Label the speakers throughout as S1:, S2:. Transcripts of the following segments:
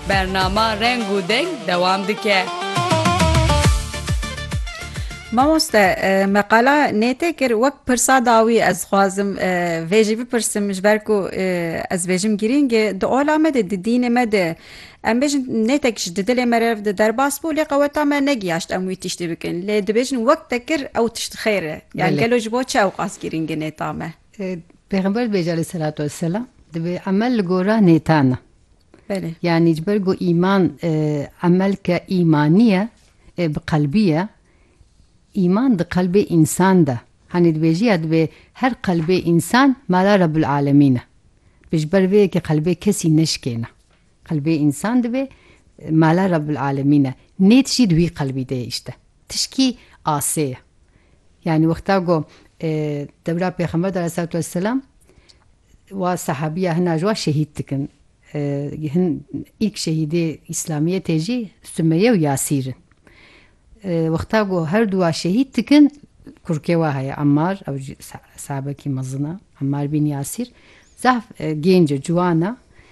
S1: Bernama Reng û Deng dewam dike.
S2: Mamoste meqala nêtê kir wek pirsa dawî ez xwazim vê jî bipirsim ji ber ku ez bêjim girîngê di ola me de di dînê me de em bêjin nêtek ji di dilê me rev di derbas bû lê qeweta me negiyaşt em wî tiştî bikin lê dibêjin wek te kir ew tişt xêr e yani gelo ji bo çi ew qas girîngê nêta me.
S3: Pêxember bêje aleyhissalatu vesselam dibe emel li gora nêtana. Yani ji ber ku îman emelke îmaniye bi qalbiye İman da kalbe insan da. Hani dibêjiya dibe her kalbe insan mala Rabbul Alemîne. Bijber vê ki kalbe kesî neşkêne. Kalbe insan dibe mala Rabbul Alemîne. Nêt jî di wî kalbî de işte. Tişkî asê. Yani wexta got devra Pêxember aleyhissalatu vesselam wa sahabiya hina jwa şehîd dikin. Hin ilk şehîdê İslamiyetê jî Sümeyye û Yasîrin. وقتا گو هر دوا شهید تکن کرکی واه عمار او صحابه کی مزنا عمار بن یاسیر زعف گنج جوانا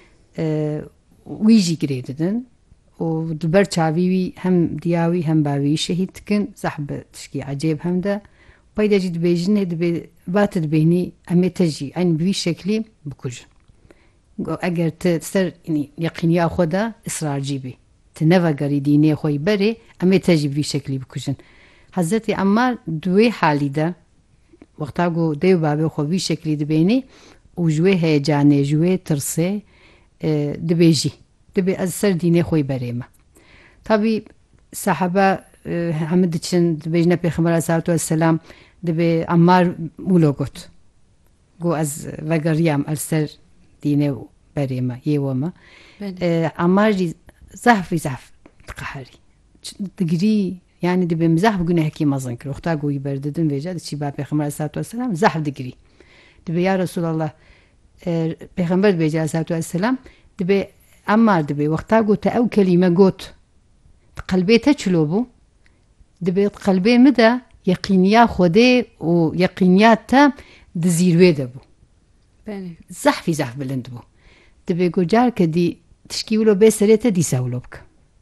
S3: ویجی گریدن و دبر چاوی هم دیاوی هم باوی شهید تکن زحب تشکی عجیب هم ده پیدا جد بیجنه دبی باتد بینی امیتجی این بوی شکلی بکوج اگر تسر یقینی خدا اصرار جیبی تنفع گری دینه خوی بره اما تجربی شکلی بکشن. حضرت عمار دوی حالی ده وقتا گو دیو بابه خوی شکلی دبینی و جوه هیجانه جوه ترسه دبیجی دبی از سر دینه خوی بره ما. طبی صحابه حمد چن دبیجنه پیغمبر علیه السلام دبی عمار مولوگوت گو از وگریام از سر دینه بره ما یوما. عمار زحف تقهري دقري يعني دبي مزحف قلنا هكي مزن كل وقتا قوي برددن ويجاد شي باب پیغمبر صلى الله عليه وسلم زحف دقري دبي يا رسول الله پیغمبر بيجا صلى الله عليه وسلم دبي اما دبي وقتا قو تاو كلمه قوت قلبي تچلوبو دبي قلبي مدى يقينيا خودي و يقينيات دزيروي دبو زحف بلندبو دبي قو جار كدي تشكيولو بسريته دي ساولوبك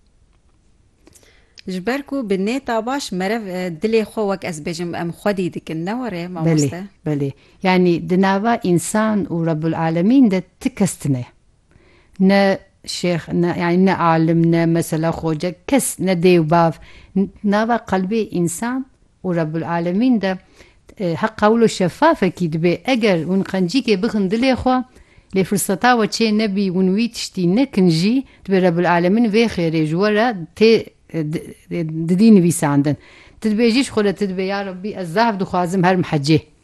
S2: جبركو بالنيتا باش مرف دلي خوك از بجم ام خدي ديك النورة ما
S3: بلي بلي يعني دناوا انسان ورب العالمين ده تكستنا نا شيخ يعني نا عالم نا مثلا خوجة كس نا ديو باف ناوا قلبي انسان ورب العالمين ده حق قولو شفافة كي دبي اگر ونخنجيكي بخن دلي خوا لفرصتا وچه نبي ونوي تشتي نكنجي تبي رب العالمين في خير جورا تي دين بيساندن تدبيجيش خلا تدبي يا ربي الذهب دخوازم هر محجه